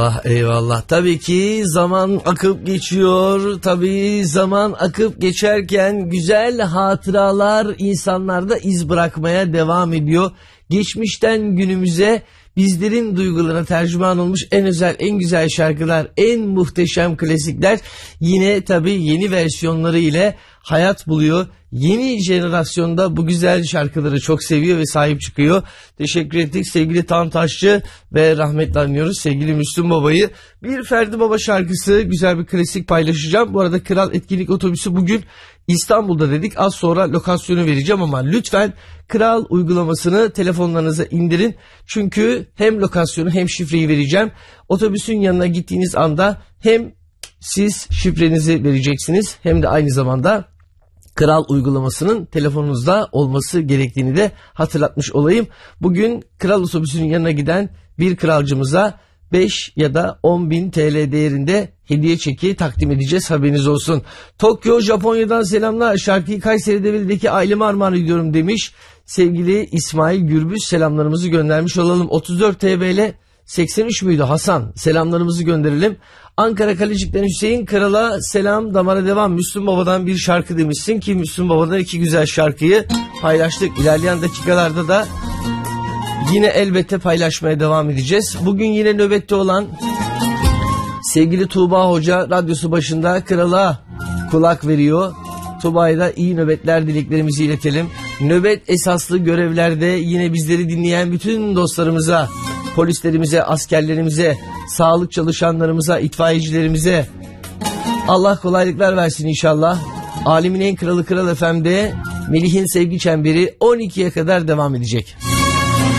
Ah, eyvallah. Tabii ki zaman akıp geçiyor. Tabii zaman akıp geçerken güzel hatıralar insanlarda iz bırakmaya devam ediyor. Geçmişten günümüze bizlerin duygularına tercüman olmuş en özel, en güzel şarkılar, en muhteşem klasikler yine tabii yeni versiyonları ile hayat buluyor. Yeni jenerasyonda bu güzel şarkıları çok seviyor ve sahip çıkıyor. Teşekkür ettik sevgili Tan Taşçı ve rahmetle anıyoruz sevgili Müslüm Baba'yı. Bir Ferdi Baba şarkısı, güzel bir klasik paylaşacağım. Bu arada Kral Etkinlik Otobüsü bugün İstanbul'da dedik. Az sonra lokasyonu vereceğim ama lütfen Kral uygulamasını telefonlarınıza indirin. Çünkü hem lokasyonu hem şifreyi vereceğim. Otobüsün yanına gittiğiniz anda hem siz şifrenizi vereceksiniz hem de aynı zamanda Kral uygulamasının telefonunuzda olması gerektiğini de hatırlatmış olayım. Bugün Kral otobüsünün yanına giden bir kralcımıza 5 ya da 10 bin TL değerinde hediye çeki takdim edeceğiz, haberiniz olsun. Tokyo, Japonya'dan selamlar. Şarkıyı Kayseri Develi'deki aileme armağan ediyorum demiş. Sevgili İsmail Gürbüz, selamlarımızı göndermiş olalım. 34 TL 83 müydü Hasan? Selamlarımızı gönderelim. Ankara Kalecik'ten Hüseyin, Kral'a selam, damara devam. Müslüm Baba'dan bir şarkı demişsin ki Müslüm Baba'dan iki güzel şarkıyı paylaştık. İlerleyen dakikalarda da yine elbette paylaşmaya devam edeceğiz. Bugün yine nöbette olan sevgili Tuğba Hoca radyosu başında Kral'a kulak veriyor. Tuğba'ya da iyi nöbetler dileklerimizi iletelim. Nöbet esaslı görevlerde yine bizleri dinleyen bütün dostlarımıza, polislerimize, askerlerimize, sağlık çalışanlarımıza, itfaiyecilerimize Allah kolaylıklar versin inşallah. Alemin en kralı Kral FM'de Melih'in Sevgi Çemberi 12'ye kadar devam edecek.